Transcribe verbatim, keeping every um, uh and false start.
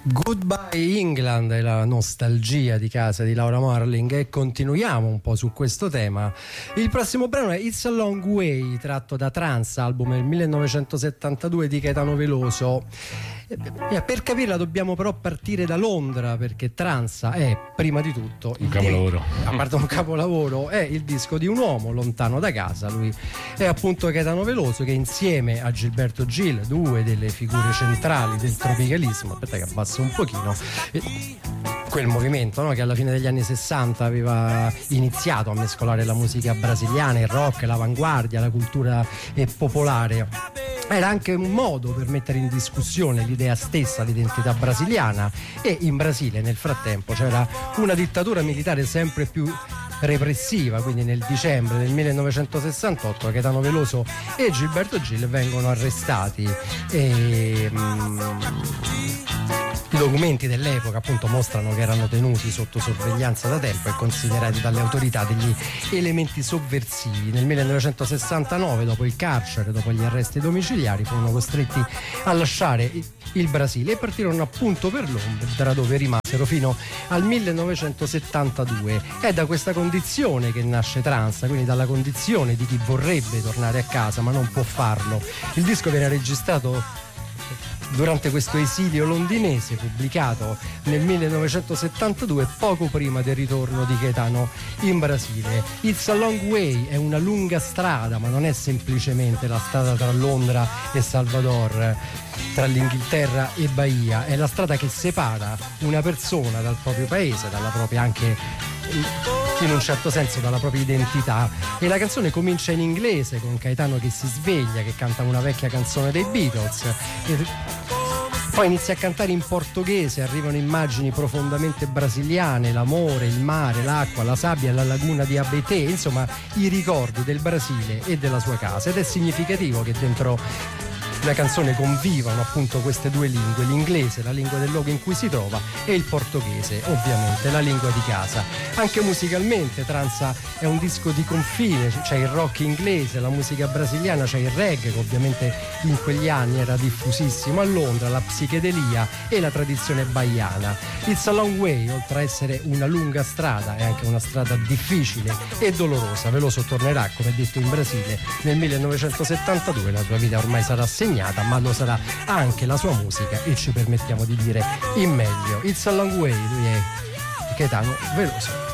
Goodbye England è la nostalgia di casa di Laura Marling, e continuiamo un po' su questo tema. Il prossimo brano è It's a Long Way, tratto da Trance, album del millenovecentosettantadue di Caetano Veloso. Per capirla dobbiamo però partire da Londra, perché Trance è prima di tutto un capolavoro. Di- a parte un capolavoro, è il disco di un uomo lontano da casa. Lui è appunto Caetano Veloso, che insieme a Gilberto Gil, due delle figure centrali del tropicalismo, aspetta che abbasso un pochino, quel movimento, no, che alla fine degli anni sessanta aveva iniziato a mescolare la musica brasiliana, il rock, l'avanguardia, la cultura eh, popolare. Era anche un modo per mettere in discussione l'idea stessa, l'identità brasiliana, e in Brasile nel frattempo c'era una dittatura militare sempre più repressiva, quindi nel dicembre del millenovecentosessantotto Caetano Veloso e Gilberto Gil vengono arrestati e mm, i documenti dell'epoca appunto mostrano che erano tenuti sotto sorveglianza da tempo e considerati dalle autorità degli elementi sovversivi. Nel millenovecentosessantanove, dopo il carcere, dopo gli arresti domiciliari, furono costretti a lasciare il Brasile e partirono appunto per Londra, dove rimasero fino al millenovecentosettantadue. È da questa condizione che nasce Trance, quindi dalla condizione di chi vorrebbe tornare a casa ma non può farlo. Il disco viene registrato durante questo esilio londinese, pubblicato nel millenovecentosettantadue, poco prima del ritorno di Caetano in Brasile. It's a Long Way è una lunga strada, ma non è semplicemente la strada tra Londra e Salvador, tra l'Inghilterra e Bahia, è la strada che separa una persona dal proprio paese, dalla propria anche in un certo senso dalla propria identità. E la canzone comincia in inglese con Caetano che si sveglia, che canta una vecchia canzone dei Beatles, e poi inizia a cantare in portoghese, arrivano immagini profondamente brasiliane, l'amore, il mare, l'acqua, la sabbia, la laguna di Abetê, insomma i ricordi del Brasile e della sua casa. Ed è significativo che dentro la canzone convivano appunto queste due lingue, l'inglese, la lingua del luogo in cui si trova, e il portoghese, ovviamente la lingua di casa. Anche musicalmente Trance è un disco di confine, c'è il rock inglese, la musica brasiliana, c'è il reggae che ovviamente in quegli anni era diffusissimo a Londra, la psichedelia e la tradizione baiana. It's a Long Way, oltre a essere una lunga strada, è anche una strada difficile e dolorosa. Veloso tornerà, come detto, in Brasile nel millenovecentosettantadue, la sua vita ormai sarà segnata, ma lo sarà anche la sua musica, e ci permettiamo di dire in meglio. It's a Long Way, lui è Caetano Veloso.